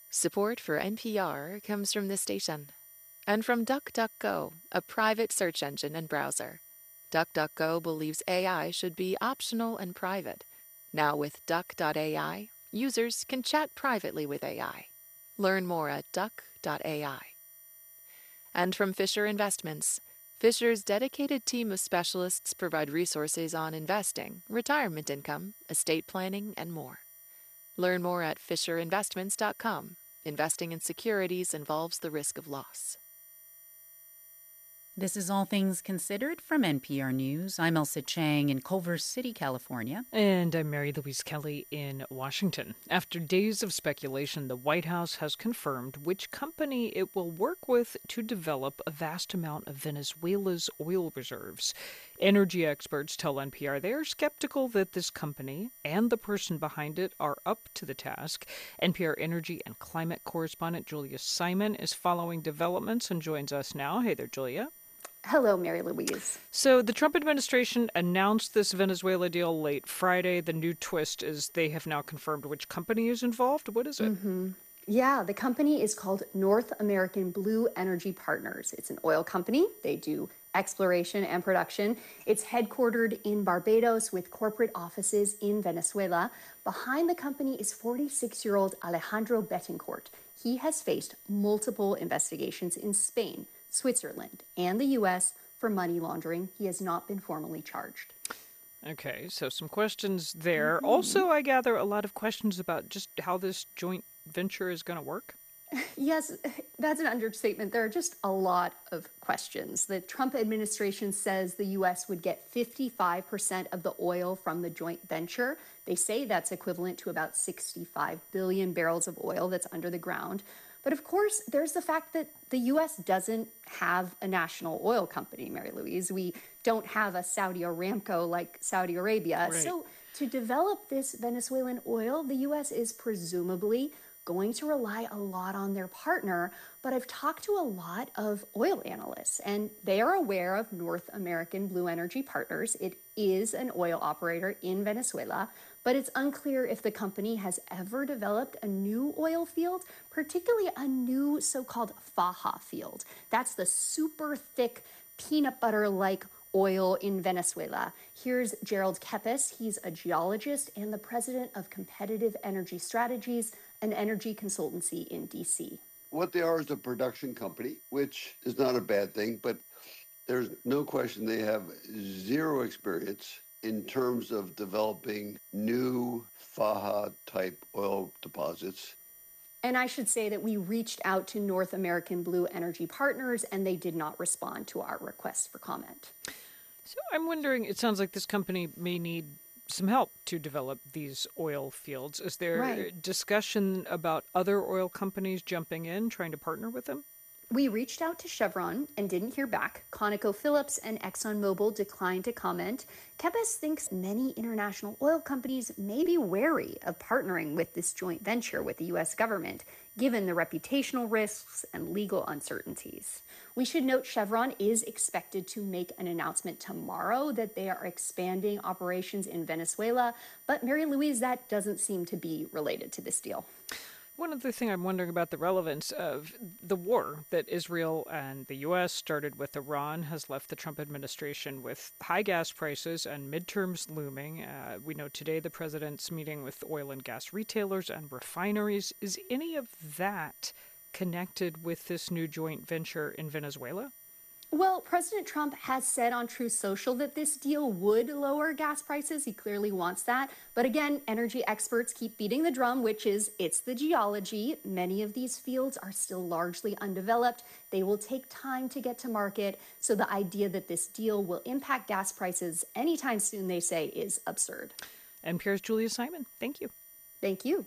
Support for NPR comes from this station and from DuckDuckGo, a private search engine and browser. DuckDuckGo believes AI should be optional and private. Now with Duck.ai, users can chat privately with AI. Learn more at Duck.ai. And from Fisher Investments, Fisher's dedicated team of specialists provide resources on investing, retirement income, estate planning, and more. Learn more at FisherInvestments.com. Investing in securities involves the risk of loss. This is All Things Considered from NPR News. I'm Elsa Chang in Culver City, California. And I'm Mary Louise Kelly in Washington. After days of speculation, the White House has confirmed which company it will work with to develop a vast amount of Venezuela's oil reserves. Energy experts tell NPR they are skeptical that this company and the person behind it are up to the task. NPR energy and climate correspondent Julia Simon is following developments and joins us now. Hey there, Julia. Hello, Mary Louise. So the Trump administration announced this Venezuela deal late Friday. The new twist is they have now confirmed which company is involved. What is it? Yeah, the company is called North American Blue Energy Partners. It's an oil company. They do exploration and production. It's headquartered in Barbados with corporate offices in Venezuela. Behind the company is 46-year-old Alejandro Betancourt. He has faced multiple investigations in Spain, Switzerland, and the U.S. for money laundering. He has not been formally charged. Okay, so some questions there. Also, I gather a lot of questions about just how this joint venture is going to work. Yes, that's an understatement. There are just a lot of questions. The Trump administration says the U.S. would get 55% of the oil from the joint venture. They say that's equivalent to about 65 billion barrels of oil that's under the ground. But of course, there's the fact that the U.S. doesn't have a national oil company, Mary Louise. We don't have a Saudi Aramco like Saudi Arabia. Right. So to develop this Venezuelan oil, the U.S. is presumably going to rely a lot on their partner. But I've talked to a lot of oil analysts, and they are aware of North American Blue Energy Partners. It is an oil operator in Venezuela, but it's unclear if the company has ever developed a new oil field, particularly a new so-called Faja field. That's the super thick peanut butter-like oil in Venezuela. Here's Gerald Kepes. He's a geologist and the president of Competitive Energy Strategies, an energy consultancy in D.C. What they are is a production company, which is not a bad thing, but there's no question they have zero experience in terms of developing new Faja-type oil deposits. And I should say that we reached out to North American Blue Energy Partners, and they did not respond to our request for comment. So I'm wondering, it sounds like this company may need some help to develop these oil fields. Is there discussion about other oil companies jumping in, trying to partner with them? We reached out to Chevron and didn't hear back. ConocoPhillips and ExxonMobil declined to comment. Kepes thinks many international oil companies may be wary of partnering with this joint venture with the U.S. government, given the reputational risks and legal uncertainties. We should note Chevron is expected to make an announcement tomorrow that they are expanding operations in Venezuela, but Mary Louise, that doesn't seem to be related to this deal. One other thing I'm wondering about the relevance of the war that Israel and the U.S. started with Iran has left the Trump administration with high gas prices and midterms looming. We know today the president's meeting with oil and gas retailers and refineries. Is any of that connected with this new joint venture in Venezuela? Well, President Trump has said on Truth Social that this deal would lower gas prices. He clearly wants that. But again, energy experts keep beating the drum, which is it's the geology. Many of these fields are still largely undeveloped. They will take time to get to market. So the idea that this deal will impact gas prices anytime soon, they say, is absurd. NPR's Julia Simon. Thank you. Thank you.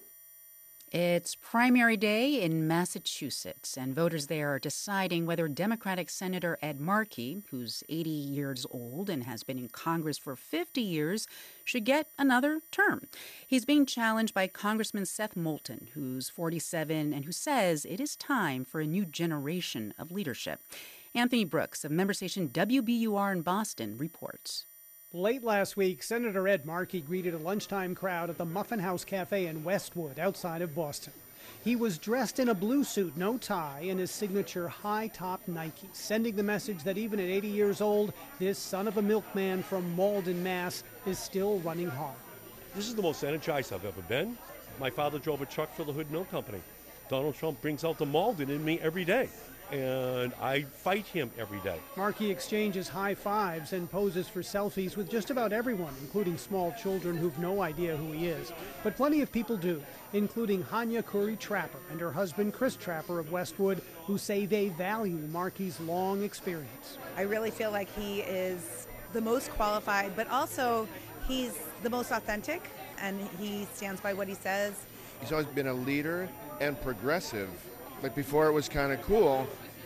It's primary day in Massachusetts, and voters there are deciding whether Democratic Senator Ed Markey, who's 80 years old and has been in Congress for 50 years, should get another term. He's being challenged by Congressman Seth Moulton, who's 47 and who says it is time for a new generation of leadership. Anthony Brooks of member station WBUR in Boston reports. Late last week, Senator Ed Markey greeted a lunchtime crowd at the Muffin House Cafe in Westwood outside of Boston. He was dressed in a blue suit, no tie, and his signature high-top Nike, sending the message that even at 80 years old, this son of a milkman from Malden, Mass. Is still running hard. This is the most energized I've ever been. My father drove a truck for the Hood Milk Company. Donald Trump brings out the Malden in me every day, and I fight him every day. Markey exchanges high fives and poses for selfies with just about everyone, including small children who've no idea who he is. But plenty of people do, including Hanya Curry Trapper and her husband Chris Trapper of Westwood, who say they value Markey's long experience. I really feel like he is the most qualified, but also he's the most authentic, and he stands by what he says. He's always been a leader and progressive. Like before it was kind of cool,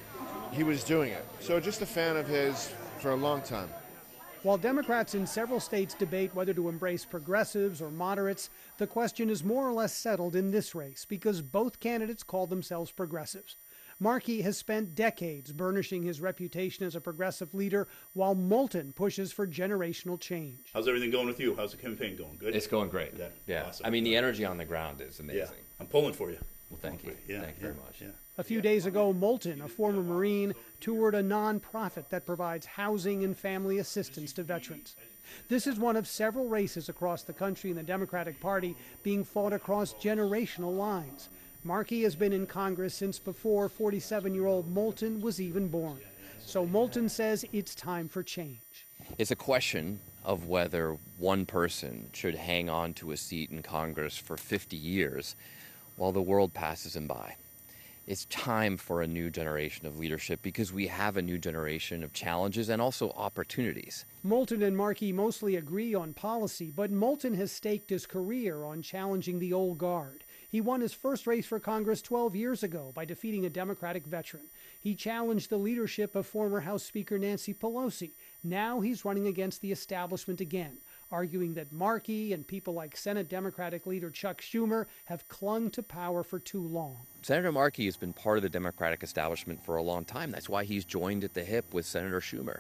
he was doing it. So just a fan of his for a long time. While Democrats in several states debate whether to embrace progressives or moderates, the question is more or less settled in this race because both candidates call themselves progressives. Markey has spent decades burnishing his reputation as a progressive leader, while Moulton pushes for generational change. How's everything going with you? How's the campaign going? Good? It's going great. Yeah. Awesome. I mean, the energy on the ground is amazing. Yeah. I'm pulling for you. Well, thank you. Yeah. Thank you very much. Yeah. A few days ago, Moulton, a former Marine, toured a nonprofit that provides housing and family assistance to veterans. This is one of several races across the country in the Democratic Party being fought across generational lines. Markey has been in Congress since before 47-year-old Moulton was even born. So Moulton says it's time for change. It's a question of whether one person should hang on to a seat in Congress for 50 years while the world passes him by. It's time for a new generation of leadership because we have a new generation of challenges and also opportunities. Moulton and Markey mostly agree on policy, but Moulton has staked his career on challenging the old guard. He won his first race for Congress 12 years ago by defeating a Democratic veteran. He challenged the leadership of former House Speaker Nancy Pelosi. Now he's running against the establishment again, arguing that Markey and people like Senate Democratic leader Chuck Schumer have clung to power for too long. Senator Markey has been part of the Democratic establishment for a long time. That's why he's joined at the hip with Senator Schumer.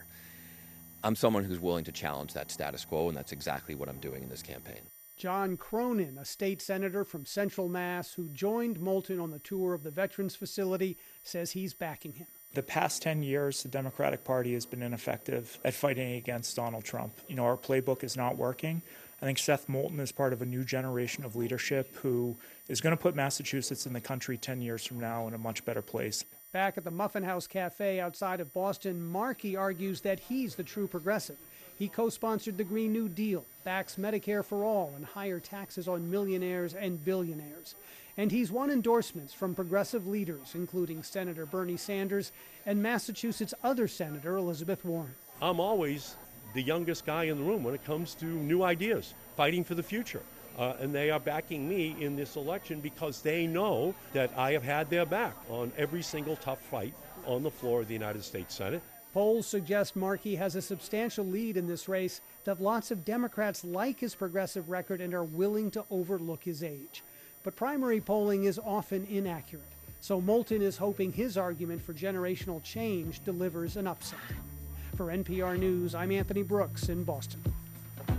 I'm someone who's willing to challenge that status quo, and that's exactly what I'm doing in this campaign. John Cronin, a state senator from Central Mass who joined Moulton on the tour of the Veterans Facility, says he's backing him. The past 10 years, the Democratic Party has been ineffective at fighting against Donald Trump. Our playbook is not working. I think Seth Moulton is part of a new generation of leadership who is going to put Massachusetts and the country 10 years from now in a much better place. Back at the Muffin House Cafe outside of Boston, Markey argues that he's the true progressive. He co-sponsored the Green New Deal, backs Medicare for all, and higher taxes on millionaires and billionaires. And he's won endorsements from progressive leaders, including Senator Bernie Sanders and Massachusetts' other Senator Elizabeth Warren. I'm always the youngest guy in the room when it comes to new ideas, fighting for the future. And they are backing me in this election because they know that I have had their back on every single tough fight on the floor of the United States Senate. Polls suggest Markey has a substantial lead in this race, that lots of Democrats like his progressive record and are willing to overlook his age. But primary polling is often inaccurate, so Moulton is hoping his argument for generational change delivers an upset. For NPR News, I'm Anthony Brooks in Boston.